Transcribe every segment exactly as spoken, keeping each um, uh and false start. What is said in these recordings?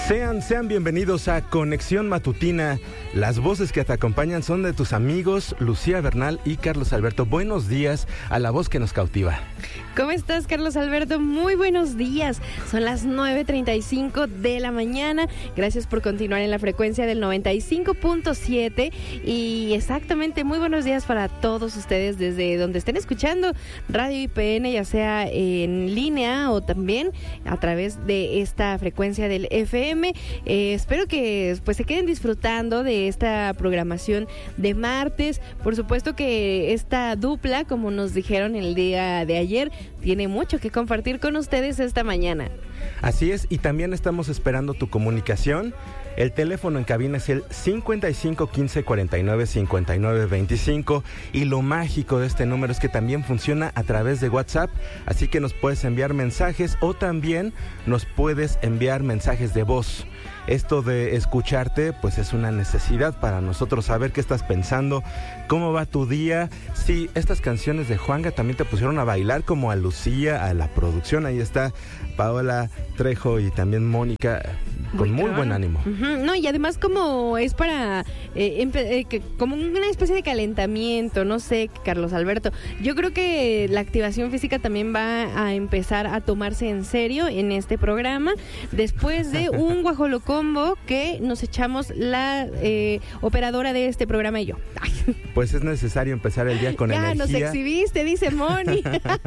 Sean, sean bienvenidos a Conexión Matutina. Las voces que te acompañan son de tus amigos Lucía Bernal y Carlos Alberto. Buenos días a la voz que nos cautiva. ¿Cómo estás, Carlos Alberto? Muy buenos días. Son las nueve treinta y cinco de la mañana. Gracias por continuar en la frecuencia del noventa y cinco punto siete. Y exactamente, muy buenos días para todos ustedes desde donde estén escuchando Radio I P N, ya sea en línea o también a través de esta frecuencia del F M. Eh, espero que pues se queden disfrutando de esta programación de martes. Por supuesto que esta dupla, como nos dijeron el día de ayer, tiene mucho que compartir con ustedes esta mañana. Así es, y también estamos esperando tu comunicación. El teléfono en cabina es el cincuenta y cinco quince cuarenta y nueve cincuenta y nueve veinticinco, y lo mágico de este número es que también funciona a través de WhatsApp, así que nos puedes enviar mensajes o también nos puedes enviar mensajes de voz. Esto de escucharte pues es una necesidad para nosotros, saber qué estás pensando, cómo va tu día. Sí, estas canciones de Juanga también te pusieron a bailar, como a Lucía, a la producción. Ahí está Paola Trejo y también Mónica, con muy, muy buen ánimo. Uh-huh. No, y además como es para, eh, empe- eh, que, como una especie de calentamiento, no sé, Carlos Alberto. Yo creo que la activación física también va a empezar a tomarse en serio en este programa, después de un guajolocombo que nos echamos la eh, operadora de este programa y yo. Ay. Pues es necesario empezar el día con ya, energía. Ya, nos exhibiste, dice Moni.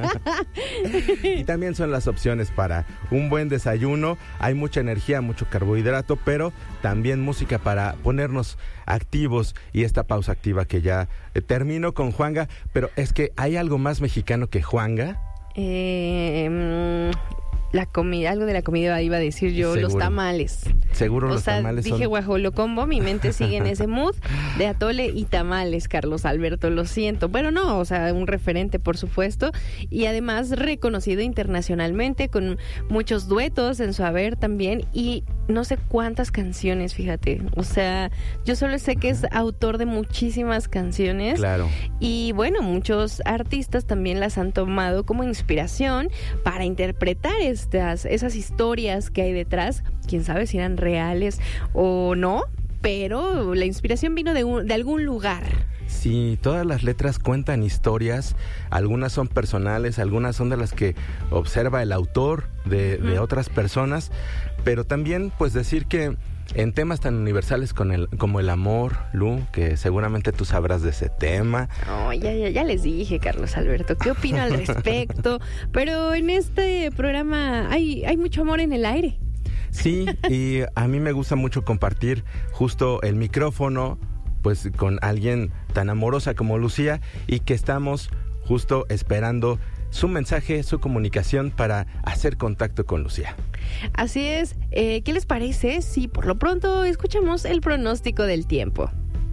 Y también son las opciones para un buen desayuno. Hay mucha energía, mucho carbohidrato, pero también música para ponernos activos, y esta pausa activa que ya eh, termino con Juanga. Pero es que hay algo más mexicano que Juanga. Eh... La comida, algo de la comida iba a decir yo, Seguro. Los tamales. Seguro o los sea, tamales dije son... guajolocombo, mi mente sigue en ese mood de atole y tamales, Carlos Alberto, lo siento. Bueno, no, o sea, un referente, por supuesto, y además reconocido internacionalmente, con muchos duetos en su haber también, y no sé cuántas canciones, fíjate. O sea, yo solo sé que es autor de muchísimas canciones. Claro. Y bueno, muchos artistas también las han tomado como inspiración para interpretar estas, esas historias que hay detrás. Quién sabe si eran reales o no, pero la inspiración vino de, un, de algún lugar. Sí, todas las letras cuentan historias, algunas son personales, algunas son de las que observa el autor de, de uh-huh. otras personas, pero también pues decir que en temas tan universales con el, como el amor, Lu, que seguramente tú sabrás de ese tema. Oh, ya, ya, ya les dije, Carlos Alberto, ¿qué opino al respecto? Pero en este programa hay, hay mucho amor en el aire. Sí, y a mí me gusta mucho compartir justo el micrófono pues con alguien tan amorosa como Lucía, y que estamos justo esperando su mensaje, su comunicación para hacer contacto con Lucía. Así es. Eh, ¿qué les parece si por lo pronto escuchamos el pronóstico del tiempo?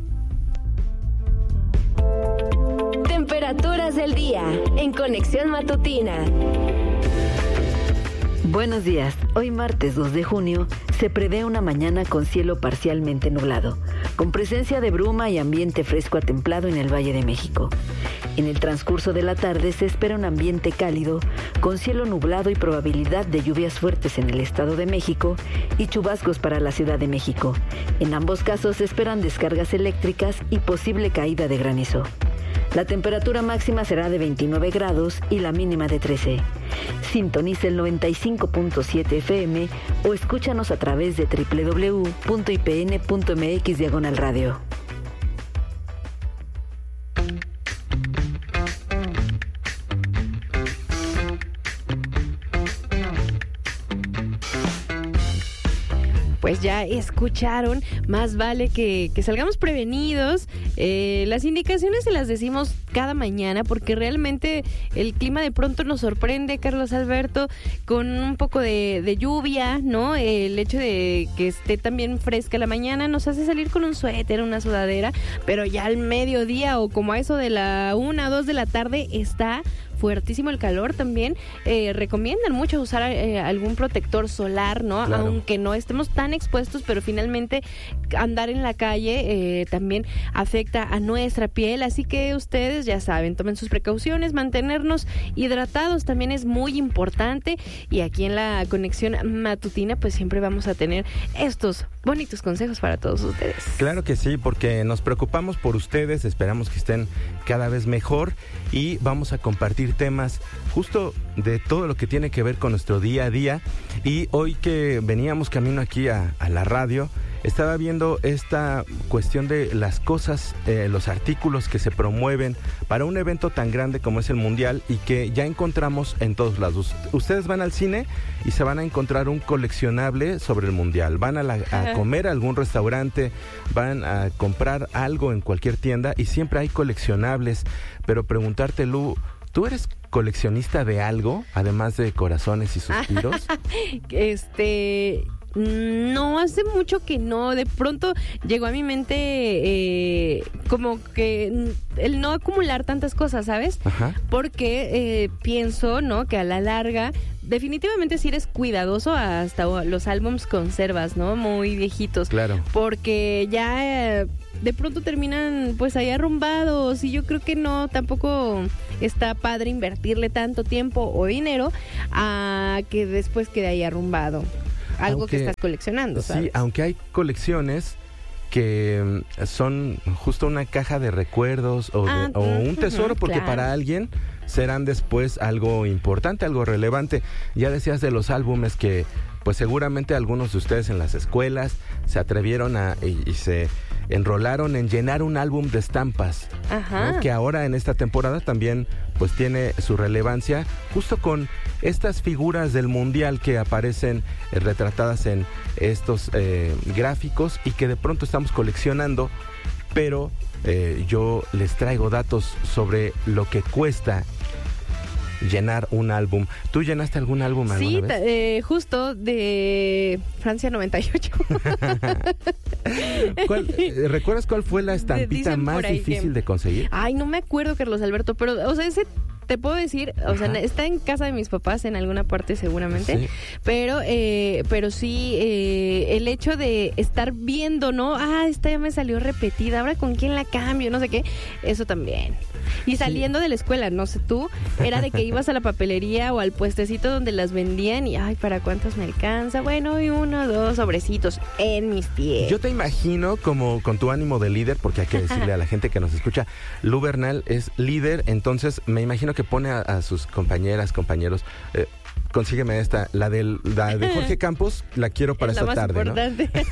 Temperaturas del día en Conexión Matutina. Buenos días. Hoy martes dos de junio se prevé una mañana con cielo parcialmente nublado, con presencia de bruma y ambiente fresco a templado en el Valle de México. En el transcurso de la tarde se espera un ambiente cálido, con cielo nublado y probabilidad de lluvias fuertes en el Estado de México y chubascos para la Ciudad de México. En ambos casos se esperan descargas eléctricas y posible caída de granizo. La temperatura máxima será de veintinueve grados y la mínima de trece. Sintoniza el noventa y cinco punto siete F M o escúchanos a través de doble u doble u doble u punto i p n punto m x diagonal radio. Pues ya escucharon, más vale que, que salgamos prevenidos. Eh, las indicaciones se las decimos cada mañana porque realmente el clima de pronto nos sorprende, Carlos Alberto, con un poco de, de lluvia, ¿no? El hecho de que esté también fresca la mañana nos hace salir con un suéter, una sudadera, pero ya al mediodía o como a eso de la una o dos de la tarde está fuertísimo el calor, también eh, recomiendan mucho usar eh, algún protector solar, ¿no? Claro. Aunque no estemos tan expuestos, pero finalmente andar en la calle eh, también afecta a nuestra piel, así que ustedes ya saben, tomen sus precauciones, mantenernos hidratados también es muy importante, y aquí en la conexión matutina pues siempre vamos a tener estos bonitos consejos para todos ustedes. Claro que sí, porque nos preocupamos por ustedes, esperamos que estén cada vez mejor y vamos a compartir temas justo de todo lo que tiene que ver con nuestro día a día. Y hoy que veníamos camino aquí a, a la radio, estaba viendo esta cuestión de las cosas, eh, los artículos que se promueven para un evento tan grande como es el Mundial y que ya encontramos en todos lados. Ustedes van al cine y se van a encontrar un coleccionable sobre el Mundial. Van a, la, a comer a algún restaurante, van a comprar algo en cualquier tienda y siempre hay coleccionables. Pero preguntarte, Lu, ¿tú eres coleccionista de algo, además de corazones y suspiros? este... No, hace mucho que no. De pronto llegó a mi mente eh, como que el no acumular tantas cosas, ¿sabes? Ajá. Porque eh, pienso, ¿no? Que a la larga, definitivamente si eres cuidadoso, hasta los álbums conservas, ¿no? Muy viejitos. Claro. Porque ya... Eh, de pronto terminan pues ahí arrumbados, y yo creo que no, tampoco está padre invertirle tanto tiempo o dinero a que después quede ahí arrumbado algo aunque, que estás coleccionando, ¿sabes? Sí, aunque hay colecciones que son justo una caja de recuerdos o, ah, de, o un tesoro, uh-huh, porque claro. para alguien serán después algo importante, algo relevante. Ya decías de los álbumes que pues seguramente algunos de ustedes en las escuelas se atrevieron a y, y se enrolaron en llenar un álbum de estampas, ¿no? Que ahora en esta temporada también pues tiene su relevancia justo con estas figuras del Mundial que aparecen eh, retratadas en estos eh, gráficos y que de pronto estamos coleccionando, pero eh, yo les traigo datos sobre lo que cuesta llenar un álbum. ¿Tú llenaste algún álbum alguna sí, vez? Sí, eh, justo de Francia noventa y ocho. ¿Cuál, eh, ¿Recuerdas cuál fue la estampita más difícil que... de conseguir? Ay, no me acuerdo, Carlos Alberto, pero, o sea, ese... Te puedo decir, o Ajá. sea, está en casa de mis papás en alguna parte seguramente, sí. pero eh, pero sí, eh, el hecho de estar viendo, ¿no? Ah, esta ya me salió repetida, ahora con quién la cambio, no sé qué, eso también. Y saliendo sí. de la escuela, no sé tú, era de que ibas a la papelería o al puestecito donde las vendían y, ay, ¿para cuántos me alcanza? Bueno, y uno, dos sobrecitos en mis pies. Yo te imagino como con tu ánimo de líder, porque hay que decirle a la gente que nos escucha, Lu Bernal es líder, entonces me imagino que pone a, a sus compañeras, compañeros, eh, consígueme esta, la, del, la de Jorge Campos, la quiero para esta tarde, ¿no?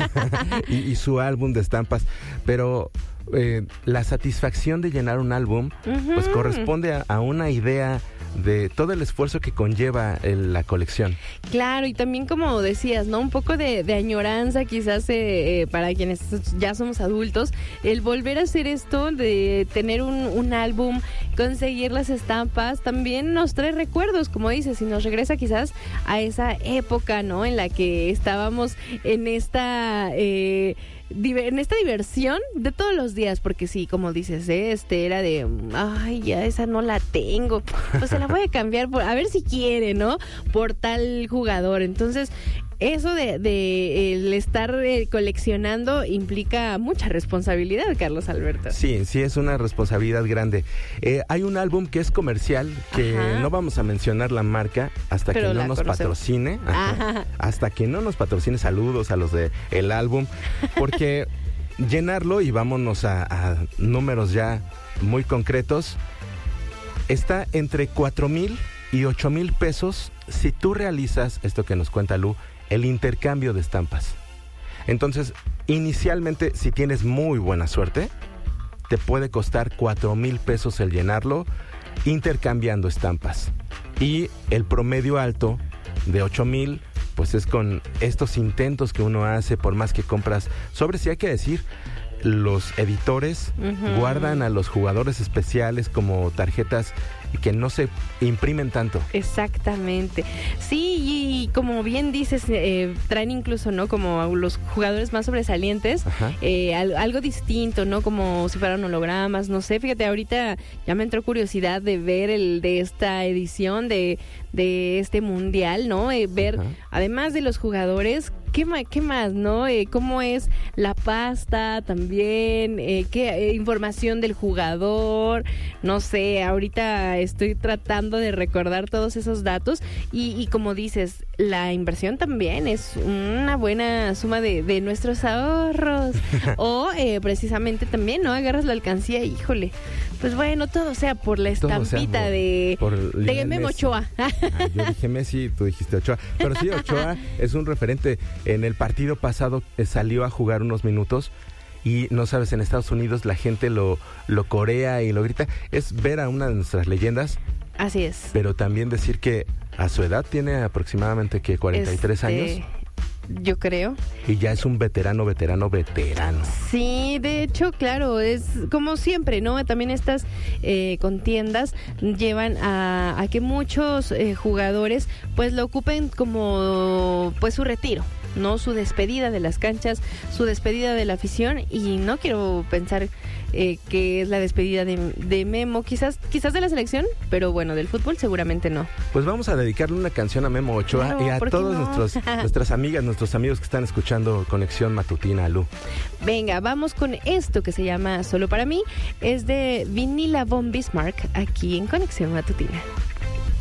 y, y su álbum de estampas, pero... Eh, la satisfacción de llenar un álbum uh-huh. pues corresponde a, a una idea de todo el esfuerzo que conlleva el, la colección. Claro, y también como decías, ¿no? Un poco de, de añoranza quizás eh, eh, para quienes ya somos adultos, el volver a hacer esto de tener un, un álbum, conseguir las estampas, también nos trae recuerdos, como dices, y nos regresa quizás a esa época, ¿no? En la que estábamos en esta... Eh, en esta diversión de todos los días, porque sí, como dices, ¿eh? este era de, ay, ya esa no la tengo, pues se la voy a cambiar por, a ver si quiere, ¿no? Por tal jugador. Entonces, eso de, de el estar eh, coleccionando implica mucha responsabilidad, Carlos Alberto. Sí, sí, es una responsabilidad grande. Eh, hay un álbum que es comercial, que Ajá. no vamos a mencionar la marca hasta Pero que no nos conocemos. patrocine. Ajá. Ajá. Hasta que no nos patrocine, saludos a los de el álbum, porque llenarlo, y vámonos a, a números ya muy concretos, está entre cuatro mil y ocho mil pesos si tú realizas esto que nos cuenta Lu, el intercambio de estampas. Entonces, inicialmente, si tienes muy buena suerte, te puede costar cuatro mil pesos el llenarlo intercambiando estampas. Y el promedio alto de ocho mil, pues es con estos intentos que uno hace, por más que compras sobres. Y hay que decir, los editores uh-huh. guardan a los jugadores especiales como tarjetas que no se imprimen tanto. Exactamente. Sí, y como bien dices, eh, traen incluso, ¿no? Como los jugadores más sobresalientes, eh, al, algo distinto, ¿no? Como si fueran hologramas, no sé. Fíjate, ahorita ya me entró curiosidad de ver el de esta edición de, de este mundial, ¿no? Eh, ver, Ajá. además de los jugadores, ¿Qué más, ¿Qué más, no? Eh, ¿Cómo es la pasta también? Eh, ¿Qué eh, información del jugador? No sé, ahorita estoy tratando de recordar todos esos datos y, y como dices, la inversión también es una buena suma de, de nuestros ahorros. o eh, precisamente también, ¿no? Agarras la alcancía y, híjole, pues bueno, todo sea por la estampita por, de, por de Memo Ochoa. Ah, yo dije Messi, tú dijiste Ochoa. Pero sí, Ochoa es un referente. En el partido pasado eh, salió a jugar unos minutos y no sabes, en Estados Unidos la gente lo, lo corea y lo grita. Es ver a una de nuestras leyendas. Así es. Pero también decir que a su edad tiene aproximadamente que cuarenta y tres este... años. Yo creo. Y ya es un veterano, veterano, veterano. Sí, de hecho, claro, es como siempre, ¿no? También estas eh, contiendas llevan a, a que muchos eh, jugadores pues lo ocupen como pues su retiro, ¿no? Su despedida de las canchas, su despedida de la afición, y no quiero pensar eh, que es la despedida de, de Memo, quizás quizás de la selección, pero bueno, del fútbol seguramente no. Pues vamos a dedicarle una canción a Memo Ochoa, claro, y a todos no? nuestros nuestras amigas, nuestros amigos que están escuchando Conexión Matutina, Lu. Venga, vamos con esto que se llama Solo para mí, es de Vinila von Bismarck, aquí en Conexión Matutina.